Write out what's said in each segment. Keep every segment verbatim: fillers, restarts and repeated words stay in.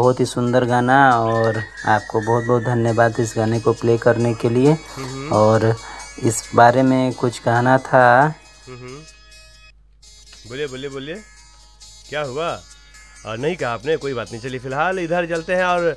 बहुत ही सुंदर गाना, और आपको बहुत बहुत धन्यवाद इस गाने को प्ले करने के लिए। और इस बारे में कुछ कहना था। बोलिए बोलिए बोलिए, क्या हुआ? आ, नहीं कहा आपने, कोई बात नहीं। चलिए फिलहाल इधर चलते हैं और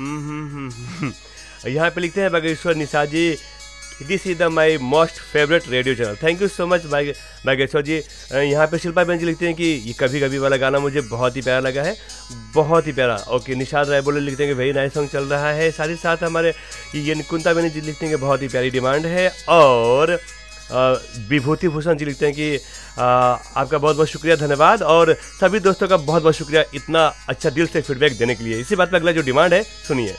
यहाँ पे लिखते हैं बागेश्वर निशा जी, this is the my most favourite radio channel. Thank you so much Bageshwar जी। यहाँ पे शिल्पा बहन जी लिखते हैं कि ये कभी कभी वाला गाना मुझे बहुत ही प्यारा लगा है, बहुत ही प्यारा। ओके, निशाद राय बोले लिखते हैं कि वेरी नाइस सॉन्ग चल रहा है। साथ ही साथ हमारे ये कुंता बहन जी लिखते हैं कि बहुत ही प्यारी डिमांड है। और विभूति भूषण जी लिखते हैं कि आ, आपका बहुत बहुत शुक्रिया, धन्यवाद। और सभी दोस्तों का बहुत बहुत शुक्रिया इतना अच्छा दिल से फीडबैक देने के लिए। इसी बात पर अगला जो डिमांड है सुनिए।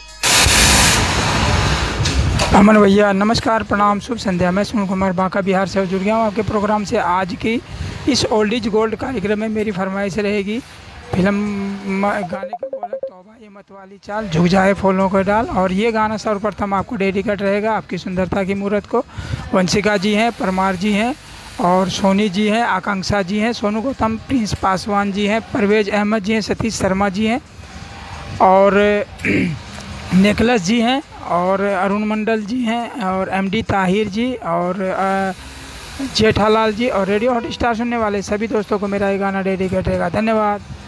अमन भैया नमस्कार, प्रणाम, शुभ संध्या। मैं सुनील कुमार बांका बिहार से जुड़ गया हूँ आपके प्रोग्राम से। आज की इस ओल्ड इज गोल्ड कार्यक्रम में मेरी फरमाइश रहेगी फिल्म गाने के बोल तौबा ये मतवाली चाल, झुक जाए फूलों को डाल। और ये गाना सर्वप्रथम आपको डेडिकेट रहेगा आपकी सुंदरता की मूर्त को। वंशिका जी हैं, परमार जी हैं, और सोनी जी हैं, आकांक्षा जी हैं, सोनू गौतम, प्रिंस पासवान जी हैं, परवेज अहमद जी हैं, सतीश शर्मा जी हैं, और नेकलस जी हैं, और अरुण मंडल जी हैं, और एमडी ताहिर जी, और जेठालाल जी, और रेडियो हॉट स्टार सुनने वाले सभी दोस्तों को मेरा ये गाना डेडिकेट रहेगा। धन्यवाद।